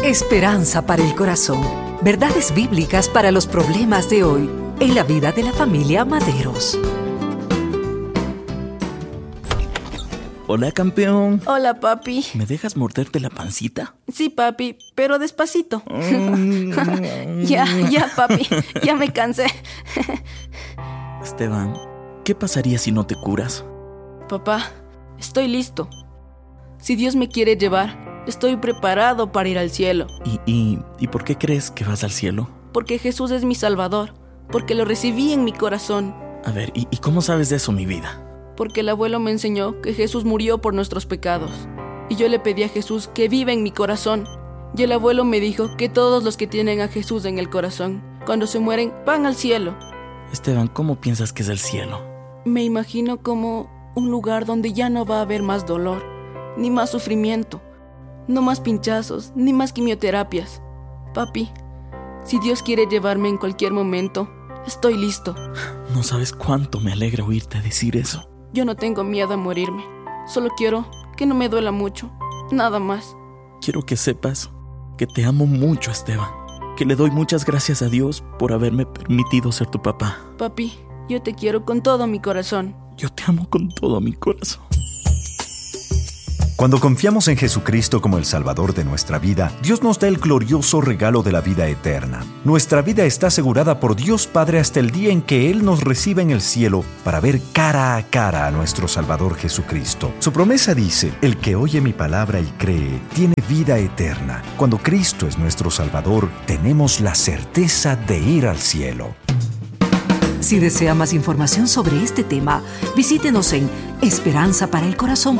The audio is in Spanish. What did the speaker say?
Esperanza para el corazón. Verdades bíblicas para los problemas de hoy en la vida de la familia Maderos. Hola, campeón. Hola, papi. ¿Me dejas morderte la pancita? Sí, papi, pero despacito. Ya, papi. Ya me cansé. Esteban, ¿qué pasaría si no te curas? Papá, estoy listo. Si Dios me quiere llevar, estoy preparado para ir al cielo. ¿Y por qué crees que vas al cielo? Porque Jesús es mi Salvador. Porque lo recibí en mi corazón. A ver, ¿y cómo sabes de eso, mi vida? Porque el abuelo me enseñó que Jesús murió por nuestros pecados. Y yo le pedí a Jesús que viva en mi corazón. Y el abuelo me dijo que todos los que tienen a Jesús en el corazón, cuando se mueren, van al cielo. Esteban, ¿cómo piensas que es el cielo? Me imagino como un lugar donde ya no va a haber más dolor, ni más sufrimiento, no más pinchazos, ni más quimioterapias. Papi, si Dios quiere llevarme en cualquier momento, estoy listo. No sabes cuánto me alegra oírte decir eso. Yo no tengo miedo a morirme. Solo quiero que no me duela mucho. Nada más. Quiero que sepas que te amo mucho, Esteban. Que le doy muchas gracias a Dios por haberme permitido ser tu papá. Papi, yo te quiero con todo mi corazón. Yo te amo con todo mi corazón. Cuando confiamos en Jesucristo como el Salvador de nuestra vida, Dios nos da el glorioso regalo de la vida eterna. Nuestra vida está asegurada por Dios Padre hasta el día en que Él nos reciba en el cielo para ver cara a cara a nuestro Salvador Jesucristo. Su promesa dice: el que oye mi palabra y cree, tiene vida eterna. Cuando Cristo es nuestro Salvador, tenemos la certeza de ir al cielo. Si desea más información sobre este tema, visítenos en esperanzaparaelcorazon.org.